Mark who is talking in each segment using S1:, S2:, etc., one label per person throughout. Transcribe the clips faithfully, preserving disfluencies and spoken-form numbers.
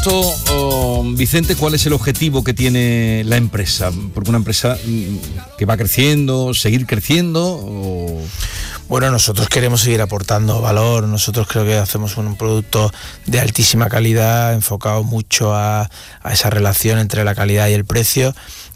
S1: esto, oh, Vicente, ¿cuál es el objetivo que tiene la empresa? Porque una empresa que va creciendo, seguir creciendo o...
S2: Bueno, nosotros queremos seguir aportando valor. Nosotros creo que hacemos un producto de altísima calidad, enfocado mucho a, a esa relación entre la calidad y el precio,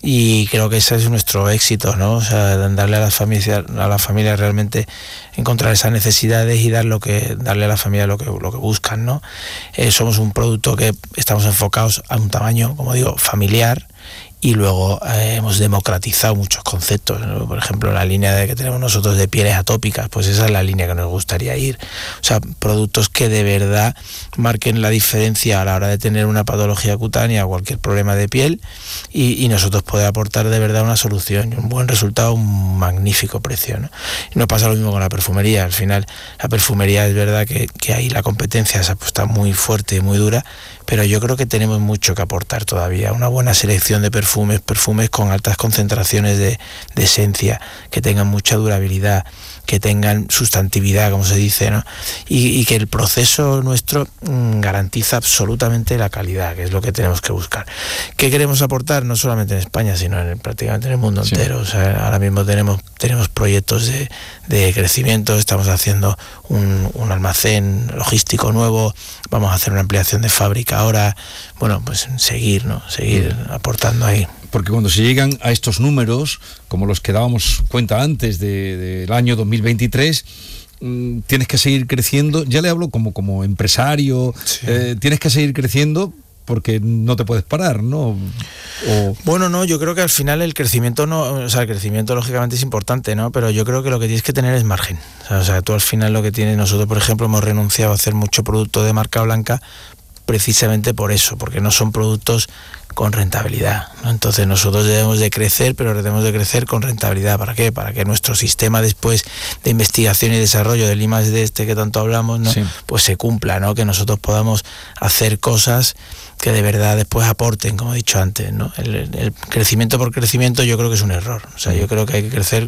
S2: y creo que ese es nuestro éxito, ¿no? O sea, darle a las familias, a las familias realmente encontrar esas necesidades y dar lo que, darle a la familia lo que, lo que buscan, ¿no? Eh, somos un producto que estamos enfocados a un tamaño, como digo, familiar. Y luego eh, hemos democratizado muchos conceptos, ¿no? Por ejemplo, la línea de que tenemos nosotros de pieles atópicas, pues esa es la línea que nos gustaría ir. O sea, productos que de verdad marquen la diferencia a la hora de tener una patología cutánea o cualquier problema de piel, y, y nosotros poder aportar de verdad una solución y un buen resultado, un magnífico precio, ¿no? Y no pasa lo mismo con la perfumería. Al final, la perfumería es verdad que, que ahí la competencia se ha puesto muy fuerte y muy dura, pero yo creo que tenemos mucho que aportar todavía. Una buena selección de perfumes, perfumes con altas concentraciones de, de esencia, que tengan mucha durabilidad, que tengan sustantividad, como se dice, ¿no? Y, y que el proceso nuestro mmm, garantiza absolutamente la calidad, que es lo que tenemos que buscar. ¿Qué queremos aportar? No solamente en España, sino en, prácticamente en el mundo sí. entero. O sea, ahora mismo tenemos, tenemos proyectos de, de crecimiento, estamos haciendo un, un almacén logístico nuevo, vamos a hacer una ampliación de fábrica ahora. Bueno, pues seguir, ¿no? Seguir mm. aportando ahí.
S1: Porque cuando se llegan a estos números, como los que dábamos cuenta antes de, del año dos mil veintitrés, mmm, tienes que seguir creciendo. Ya le hablo como, como empresario, sí. eh, tienes que seguir creciendo porque no te puedes parar, ¿no? O...
S2: Bueno, no, yo creo que al final el crecimiento no, o sea, el crecimiento lógicamente es importante, ¿no? Pero yo creo que lo que tienes que tener es margen. O sea, o sea tú al final lo que tienes, nosotros por ejemplo hemos renunciado a hacer mucho producto de marca blanca precisamente por eso, porque no son productos con rentabilidad, ¿no? Entonces nosotros debemos de crecer, pero debemos de crecer con rentabilidad. ¿Para qué? Para que nuestro sistema después de investigación y desarrollo del I más D este que tanto hablamos, ¿no? Sí. Pues se cumpla, ¿no? Que nosotros podamos hacer cosas que de verdad después aporten, como he dicho antes, ¿no? El, el crecimiento por crecimiento yo creo que es un error. O sea, yo creo que hay que crecer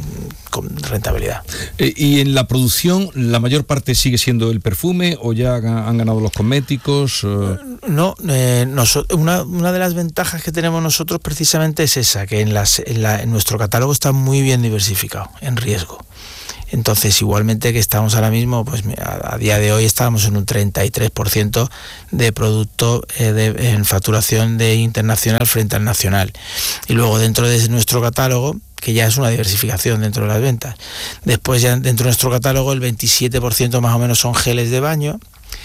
S2: con rentabilidad.
S1: Eh, ¿Y en la producción la mayor parte sigue siendo el perfume o ya han ganado los cosméticos? Eh...
S2: No, eh, nosotros, una, una de las ventajas que tenemos nosotros precisamente es esa, que en, las, en, la, en nuestro catálogo está muy bien diversificado, en riesgo. Entonces, igualmente que estamos ahora mismo, pues a, a día de hoy estábamos en un treinta y tres por ciento de producto eh, de, en facturación de internacional frente al nacional. Y luego dentro de nuestro catálogo, que ya es una diversificación dentro de las ventas, después ya dentro de nuestro catálogo el veintisiete por ciento más o menos son geles de baño,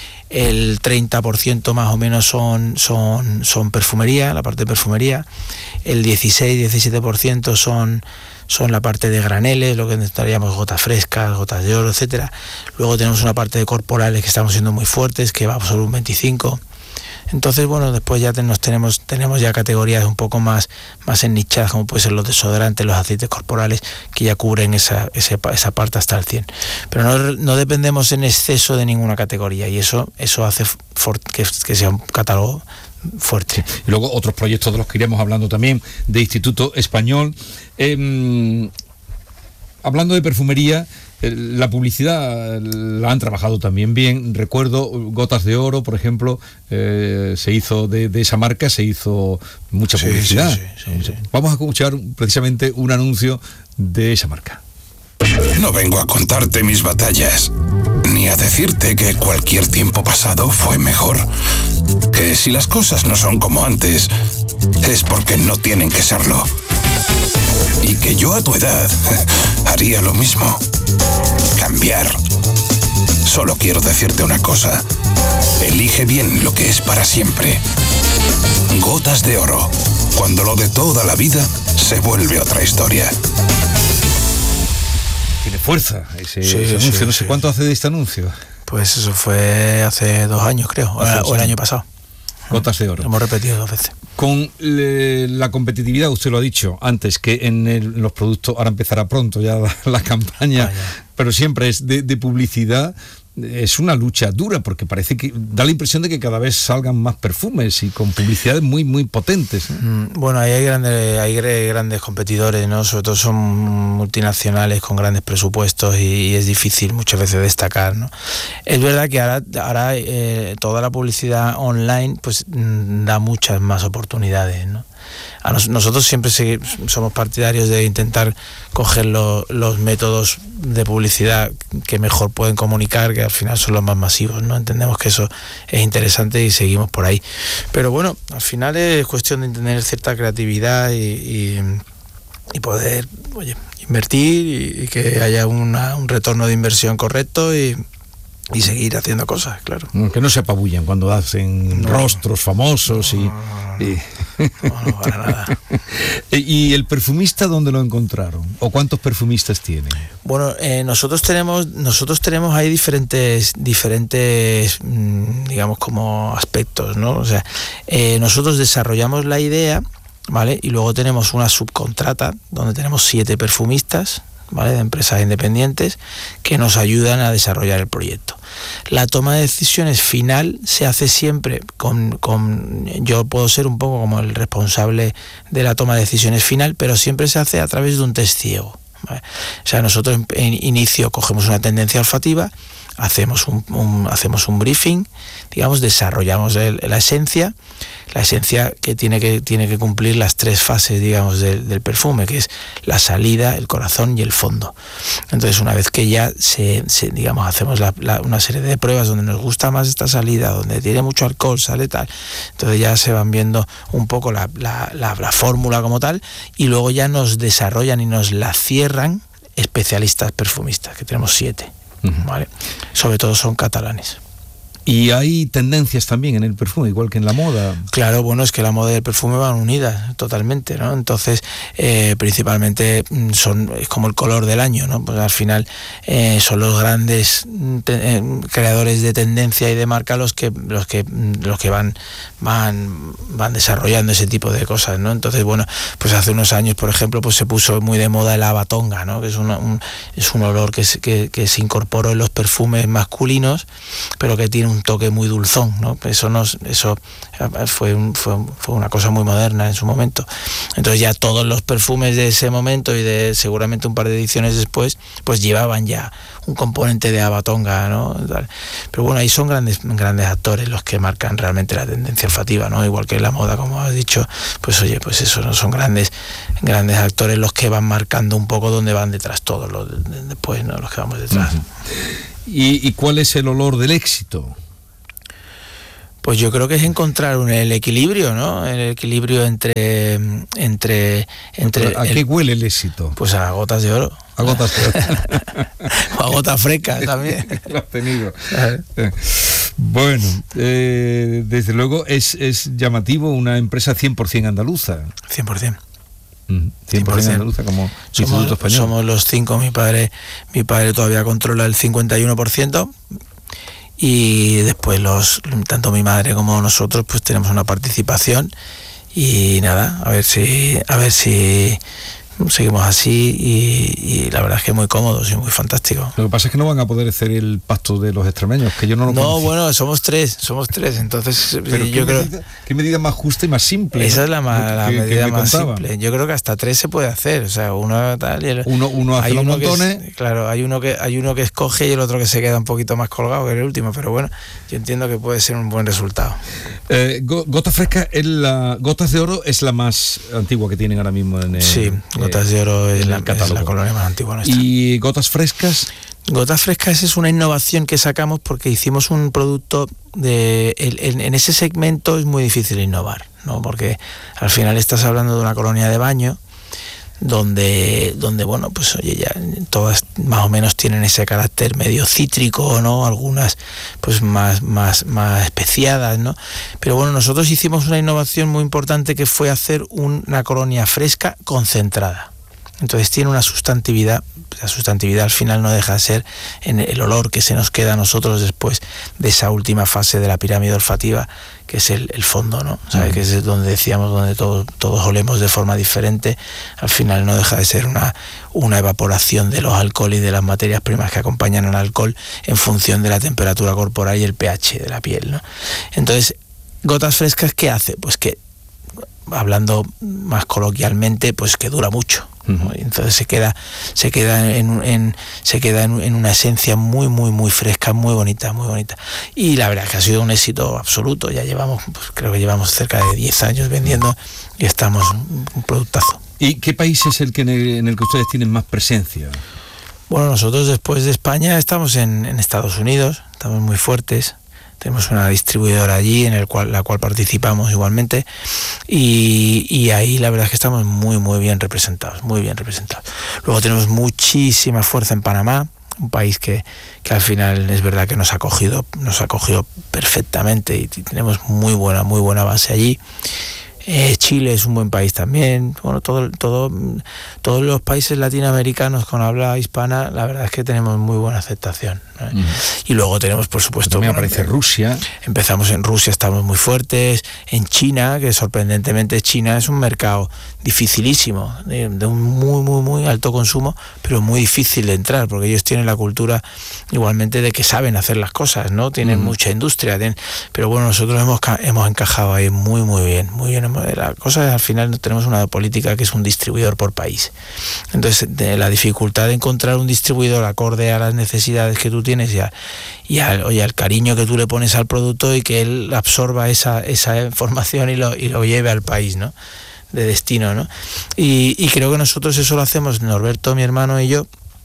S2: el treinta por ciento más o menos son, son, son perfumería, la parte de perfumería, el dieciséis a diecisiete por ciento son, son la parte de graneles, lo que necesitaríamos gotas frescas, gotas de oro, etcétera. Luego tenemos una parte de corporales que estamos siendo muy fuertes, que va sobre un veinticinco por ciento. Entonces, bueno, después ya nos tenemos, tenemos ya categorías un poco más, más ennichadas, como pueden ser los desodorantes, los aceites corporales, que ya cubren esa, esa, esa parte hasta el cien. Pero no, no dependemos en exceso de ninguna categoría, y eso, eso hace for, que, que sea un catálogo fuerte.
S1: Sí. Y luego otros proyectos de los que iremos hablando también, de Instituto Español. Eh, hablando de perfumería, la publicidad la han trabajado también bien. Recuerdo Gotas de Oro, por ejemplo, eh, se hizo de, de esa marca, se hizo mucha sí, publicidad. Sí, sí, sí, sí. Vamos a escuchar precisamente un anuncio de esa marca.
S3: No vengo a contarte mis batallas, ni a decirte que cualquier tiempo pasado fue mejor. Que si las cosas no son como antes, es porque no tienen que serlo. Y que yo a tu edad haría lo mismo. Cambiar. Solo quiero decirte una cosa. Elige bien lo que es para siempre. Gotas de Oro. Cuando lo de toda la vida se vuelve otra historia.
S1: Tiene fuerza ese,
S2: sí,
S1: ese anuncio.
S2: Sí,
S1: no sé
S2: sí.
S1: cuánto hace de este anuncio.
S2: Pues eso fue hace dos años, creo. O, o el año pasado.
S1: Gotas de Oro.
S2: Lo hemos repetido dos veces.
S1: Con le, la competitividad, usted lo ha dicho antes, que en, el, en los productos, ahora empezará pronto ya la, la campaña, ah, ya. pero siempre es de, de publicidad. es una lucha dura, porque parece que da la impresión de que cada vez salgan más perfumes y con publicidades muy muy potentes, ¿no?
S2: Bueno, ahí hay grandes hay grandes competidores, ¿no? Sobre todo son multinacionales con grandes presupuestos y, y es difícil muchas veces destacar, ¿no? Es verdad que ahora, ahora eh, toda la publicidad online pues da muchas más oportunidades, ¿no? A nos, nosotros siempre se, somos partidarios de intentar coger lo, los métodos de publicidad que mejor pueden comunicar, que al final son los más masivos, ¿no? Entendemos que eso es interesante y seguimos por ahí. Pero bueno, al final es cuestión de tener cierta creatividad y, y, y poder, oye, invertir y, y que haya una, un retorno de inversión correcto y y seguir haciendo cosas, claro.
S1: Que no se apabullan cuando hacen no. rostros famosos
S2: no,
S1: y...
S2: No, no,
S1: y...
S2: no, no, para nada.
S1: ¿Y el perfumista dónde lo encontraron? ¿O cuántos perfumistas tienen?
S2: Bueno, eh, nosotros tenemos nosotros tenemos ahí diferentes, diferentes digamos, como aspectos, ¿no? O sea, eh, nosotros desarrollamos la idea, ¿vale? Y luego tenemos una subcontrata donde tenemos siete perfumistas, ¿vale? De empresas independientes que nos ayudan a desarrollar el proyecto. La toma de decisiones final se hace siempre con, con yo puedo ser un poco como el responsable de la toma de decisiones final, pero siempre se hace a través de un test ciego, ¿vale? O sea, nosotros en, en inicio cogemos una tendencia olfativa, hacemos un, un hacemos un briefing, digamos, desarrollamos el, la esencia, la esencia que tiene que tiene que cumplir las tres fases, digamos, del, del perfume, que es la salida, el corazón y el fondo. Entonces, una vez que ya se, se digamos, hacemos la, la, una serie de pruebas donde nos gusta más esta salida, donde tiene mucho alcohol, sale tal, entonces ya se van viendo un poco la, la, la, la fórmula como tal, y luego ya nos desarrollan y nos la cierran especialistas perfumistas, que tenemos siete. Uh-huh. ¿Vale? Sobre todo son catalanes.
S1: Y hay tendencias también en el perfume, igual que en la moda.
S2: Claro, bueno, es que la moda y el perfume van unidas totalmente, ¿no? Entonces, eh, principalmente son es como el color del año, ¿no? Pues al final eh, son los grandes te, eh, creadores de tendencia y de marca los que los que los que van van van desarrollando ese tipo de cosas, ¿no? Entonces, bueno, pues hace unos años, por ejemplo, pues se puso muy de moda el abatonga, ¿no? Que es una, un es un olor que se, que, que se incorporó en los perfumes masculinos, pero que tiene un toque muy dulzón, ¿no? Eso nos, eso fue, un, fue, fue una cosa muy moderna en su momento. Entonces ya todos los perfumes de ese momento y de seguramente un par de ediciones después, pues llevaban ya un componente de abatonga, ¿no? Pero bueno, ahí son grandes, grandes actores los que marcan realmente la tendencia olfativa, ¿no? Igual que en la moda, como has dicho, pues oye, pues eso, ¿no? Son grandes, grandes actores los que van marcando un poco dónde van detrás todos los después, ¿no? Los que vamos detrás.
S1: Uh-huh. ¿Y, ¿Y cuál es el olor del éxito?
S2: Pues yo creo que es encontrar un, el equilibrio, ¿no? El equilibrio entre... entre, entre
S1: ¿A el, qué huele el éxito?
S2: Pues a gotas de oro.
S1: A gotas de oro.
S2: O a gotas frescas también.
S1: Lo has tenido. Bueno, eh, desde luego es, es llamativo una empresa cien por ciento andaluza.
S2: cien por ciento.
S1: cien por ciento andaluza como
S2: somos,
S1: Instituto Español.
S2: Somos los cinco, mi padre, mi padre todavía controla el cincuenta y uno por ciento. Y después los tanto mi madre como nosotros pues tenemos una participación y nada, a ver si a ver si seguimos así y, y la verdad es que es muy cómodo y muy fantástico.
S1: Lo que pasa es que no van a poder hacer el pacto de los extremeños, que yo no lo
S2: No,
S1: conozco.
S2: bueno, somos tres, somos tres, entonces
S1: pero
S2: yo
S1: ¿qué
S2: creo
S1: medida, qué medida más justa y más simple?
S2: Esa
S1: ¿no?
S2: es la, ma, la
S1: que,
S2: medida
S1: que
S2: más
S1: contaba.
S2: simple. Yo creo que hasta tres se puede hacer, o sea, uno tal y el,
S1: uno, uno hace
S2: hay
S1: los
S2: uno
S1: montones.
S2: Que es, claro, hay uno que hay uno que escoge y el otro que se queda un poquito más colgado que el último, pero bueno, yo entiendo que puede ser un buen resultado.
S1: Eh, Gotas Frescas es la Gotas de Oro es la más antigua que tienen ahora mismo en el,
S2: sí, Gotas
S1: eh,
S2: de Oro es la,
S1: es
S2: la colonia más antigua nuestra.
S1: ¿Y Gotas Frescas?
S2: Gotas Frescas es una innovación que sacamos porque hicimos un producto de en, en ese segmento es muy difícil innovar, ¿no? Porque al final estás hablando de una colonia de baño donde donde bueno, pues oye, ya todas más o menos tienen ese carácter medio cítrico, ¿no? Algunas pues más más más especiadas, ¿no? Pero bueno, nosotros hicimos una innovación muy importante que fue hacer una colonia fresca concentrada. Entonces tiene una sustantividad. La sustantividad al final no deja de ser en el olor que se nos queda a nosotros después de esa última fase de la pirámide olfativa, que es el, el fondo, ¿no? ¿Sabes? Mm. Que es donde decíamos, donde todos, todos olemos de forma diferente. Al final no deja de ser una, una evaporación de los alcoholes y de las materias primas que acompañan al alcohol en función de la temperatura corporal y el pH de la piel, ¿no? Entonces, Gotas Frescas, ¿qué hace? Pues que, hablando más coloquialmente, pues que dura mucho. Uh-huh. Entonces se queda se queda en, en se queda en, en una esencia muy muy muy fresca, muy bonita, muy bonita. Y la verdad es que ha sido un éxito absoluto. Ya llevamos, pues, creo que llevamos cerca de diez años vendiendo y estamos un, un productazo.
S1: ¿Y qué país es el que en, el en el que ustedes tienen más presencia?
S2: Bueno, nosotros después de España estamos en, en Estados Unidos, estamos muy fuertes. Tenemos una distribuidora allí en el cual, la cual participamos igualmente y, y ahí la verdad es que estamos muy muy bien representados, muy bien representados. Luego tenemos muchísima fuerza en Panamá, un país que, que al final es verdad que nos ha acogido, nos ha acogido perfectamente y tenemos muy buena, muy buena base allí. Eh, Chile es un buen país también. Bueno, todo, todo, todos los países latinoamericanos con habla hispana, la verdad es que tenemos muy buena aceptación, ¿no? Mm. Y luego tenemos, por supuesto,
S1: también
S2: bueno,
S1: aparece Rusia.
S2: Empezamos en Rusia, estamos muy fuertes. En China, que sorprendentemente China es un mercado dificilísimo, de, de un muy, muy, muy alto consumo, pero muy difícil de entrar, porque ellos tienen la cultura igualmente de que saben hacer las cosas, ¿no? Tienen mm. mucha industria, tienen, pero bueno, nosotros hemos, hemos encajado ahí muy, muy bien, muy bien. La cosa es, al final tenemos una política que es un distribuidor por país. Entonces, de la dificultad de encontrar un distribuidor acorde a las necesidades que tú tienes y, a, y, a, oye, al cariño que tú le pones al producto y que él absorba esa, esa información y lo, y lo lleve al país, ¿no? De destino, ¿no? Y, y creo que nosotros eso lo hacemos, Norberto, mi hermano y yo,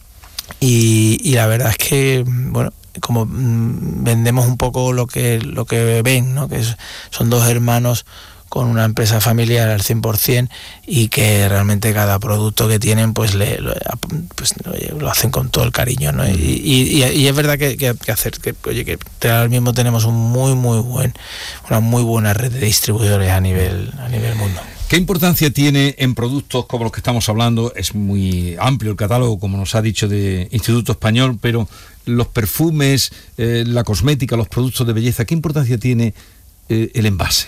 S2: y, y la verdad es que, bueno, como mmm, vendemos un poco lo que, lo que ven, ¿no? Que es, son dos hermanos con una empresa familiar al cien por ciento y que realmente cada producto que tienen pues, le, lo, pues lo hacen con todo el cariño, ¿no? Y, y, y es verdad que, que, que hacer que oye que ahora mismo tenemos un muy muy buen una muy buena red de distribuidores a nivel a nivel mundo.
S1: ¿Qué importancia tiene en productos como los que estamos hablando? Es muy amplio el catálogo, como nos ha dicho, de Instituto Español, pero los perfumes, eh, la cosmética, los productos de belleza, ¿qué importancia tiene eh, el envase?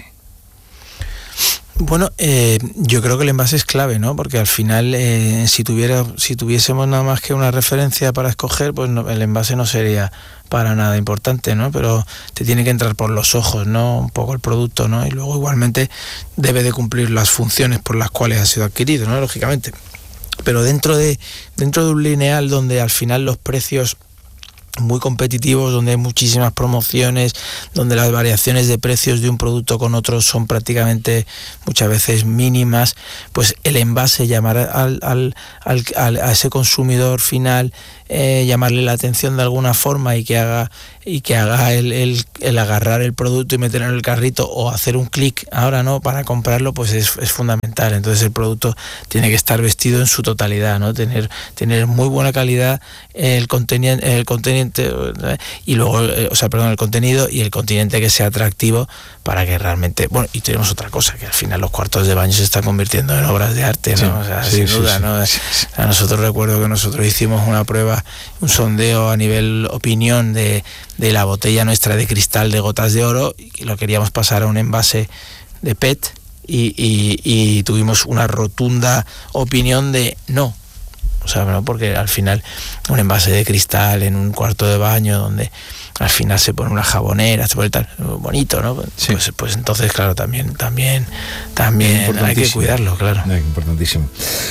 S2: Bueno, eh, yo creo que el envase es clave, ¿no? Porque al final, eh, si tuviera, si tuviésemos nada más que una referencia para escoger, pues no, el envase no sería para nada importante, ¿no? Pero te tiene que entrar por los ojos, ¿no? Un poco el producto, ¿no? Y luego igualmente debe de cumplir las funciones por las cuales ha sido adquirido, ¿no? Lógicamente. Pero dentro de, dentro de un lineal donde al final los precios muy competitivos, donde hay muchísimas promociones, donde las variaciones de precios de un producto con otro son prácticamente muchas veces mínimas, pues el envase, llamar al, al, al, al a ese consumidor final, eh, llamarle la atención de alguna forma y que haga y que haga el, el, el agarrar el producto y meterlo en el carrito o hacer un clic ahora, ¿no? Para comprarlo, pues es, es fundamental. Entonces el producto tiene que estar vestido en su totalidad, ¿no? Tener, tener muy buena calidad el contenido, el conteniente y luego, o sea, perdón, el contenido y el continente que sea atractivo para que realmente, bueno, y tenemos otra cosa, que al final los cuartos de baño se están convirtiendo en obras de arte, ¿no? Sí, o sea, sí, sin duda, sí, ¿no? Sí, sí. A nosotros recuerdo que nosotros hicimos una prueba, un sondeo a nivel opinión de, de la botella nuestra de cristal de Gotas de Oro y lo queríamos pasar a un envase de P E T y, y, y tuvimos una rotunda opinión de no. O sea, ¿no? Porque al final un envase de cristal en un cuarto de baño donde al final se pone una jabonera, se pone tal, bonito, ¿no? Sí. Pues, pues entonces, claro, también también también hay que cuidarlo, claro.
S1: Es importantísimo.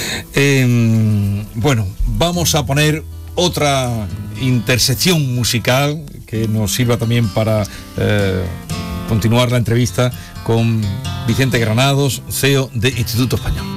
S1: Eh, bueno, vamos a poner otra intersección musical que nos sirva también para eh, continuar la entrevista con Vicente Granados, C E O de Instituto Español.